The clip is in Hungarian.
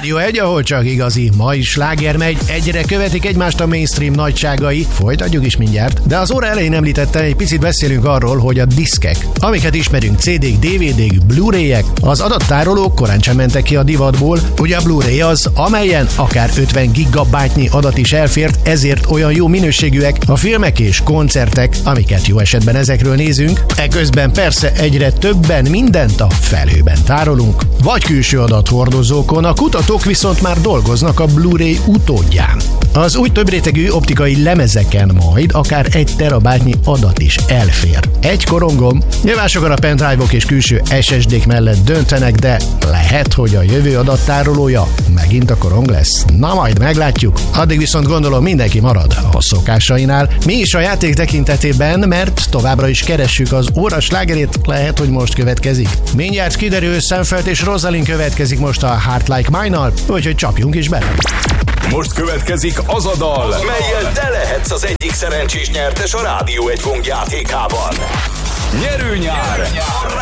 Rádió 1, ahol csak igazi mai sláger megy, egyre követik egymást a mainstream nagyságai, folytatjuk is mindjárt, de az óra elején említettem, egy picit beszélünk arról, hogy a diszkek, amiket ismerünk, CD-k, DVD-k, Blu-ray-ek, az adattárolók korán sem mentek ki a divatból. Ugye a Blu-ray az, amelyen akár 50 gigabyte-nyi adat is elfért, ezért olyan jó minőségűek a filmek és koncertek, amiket jó esetben ezekről nézünk. Eközben persze egyre többen mindent a felhőben tárolunk, vagy külső adathordozókon, a kutatók viszont már dolgoznak a Blu-ray utódján. Az új többrétegű optikai lemezeken majd akár 1 terabájtnyi adat is elfér. Egy korongon. Nyilván sokan a pendrive-ok és külső SSD-k mellett döntenek, de lehet, hogy a jövő adattárolója megint a korong lesz. Na majd meglátjuk. Addig viszont gondolom mindenki marad a szokásainál. Mi is a játék tekintetében, mert továbbra is keressük az óra slágerét, lehet, hogy most következik. Mindjárt kiderül, Szemfeld és Rosalind következik most a Heart Like Mine-nal, úgyhogy csapjunk is bele. Most következik az a dal, mellyel te lehetsz az egyik szerencsés nyertes a Rádió 1 gongjátékában. Nyerő nyár!